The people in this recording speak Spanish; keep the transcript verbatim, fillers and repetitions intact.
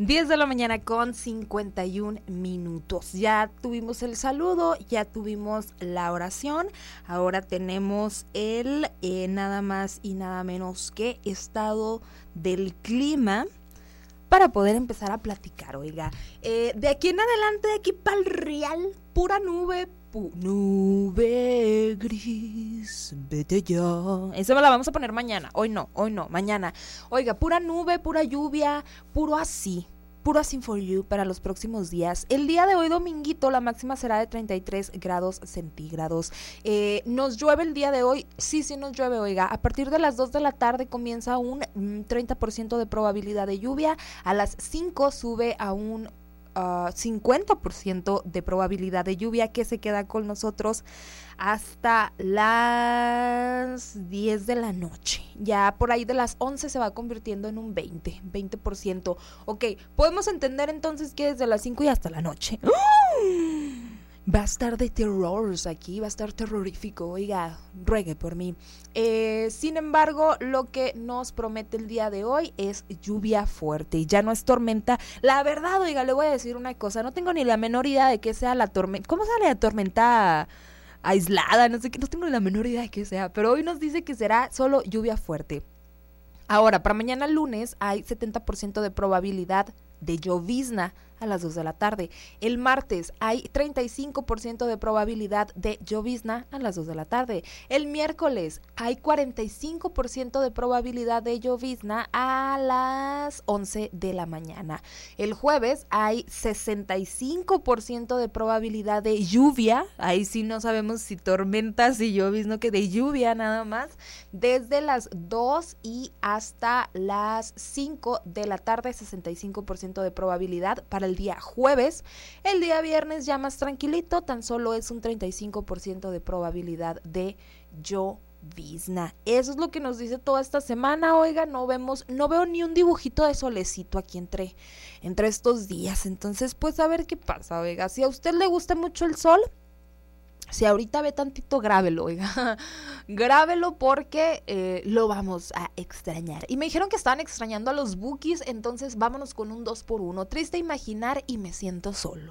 diez de la mañana con cincuenta y un minutos. Ya tuvimos el saludo, ya tuvimos la oración. Ahora tenemos el eh, nada más y nada menos que estado del clima para poder empezar a platicar. Oiga, eh, de aquí en adelante, de aquí para el real, pura nube, pu- nube gris, vete ya. Eso me la vamos a poner mañana. Hoy no, hoy no, mañana. Oiga, pura nube, pura lluvia, puro así. Puro así for you para los próximos días. El día de hoy, dominguito, la máxima será de treinta y tres grados centígrados. Eh, nos llueve el día de hoy. Sí, sí nos llueve, oiga. A partir de las dos de la tarde comienza un mm, treinta por ciento de probabilidad de lluvia. A las cinco sube a un Uh, cincuenta por ciento de probabilidad de lluvia, que se queda con nosotros hasta las diez de la noche. Ya por ahí de las once se va convirtiendo en un veinte por ciento. Ok, podemos entender entonces que desde las cinco y hasta la noche ¡oh! Va a estar de terrores aquí, va a estar terrorífico. Oiga, ruegue por mí. Eh, sin embargo, lo que nos promete el día de hoy es lluvia fuerte. Ya no es tormenta. La verdad, oiga, le voy a decir una cosa. No tengo ni la menor idea de qué sea la tormenta. ¿Cómo sale la tormenta aislada? No sé qué, no tengo ni la menor idea de qué sea. Pero hoy nos dice que será solo lluvia fuerte. Ahora, para mañana lunes hay setenta por ciento de probabilidad de llovizna a las dos de la tarde. El martes hay treinta y cinco por ciento de probabilidad de llovizna a las dos de la tarde. El miércoles hay cuarenta y cinco por ciento de probabilidad de llovizna a las once de la mañana. El jueves hay sesenta y cinco por ciento de probabilidad de lluvia. Ahí sí no sabemos si tormentas y llovizna, que de lluvia nada más. Desde las dos y hasta las cinco de la tarde, sesenta y cinco por ciento de probabilidad para el día jueves. El día viernes ya más tranquilito, tan solo es un treinta y cinco por ciento de probabilidad de llovizna. Eso es lo que nos dice toda esta semana. Oiga, no vemos, no veo ni un dibujito de solecito aquí entre, entre estos días. Entonces, pues a ver qué pasa, oiga. Si a usted le gusta mucho el sol, si ahorita ve tantito, grábelo, oiga, grábelo porque eh, lo vamos a extrañar. Y me dijeron que estaban extrañando a los Bukis, entonces vámonos con un dos por uno. Triste imaginar y me siento solo.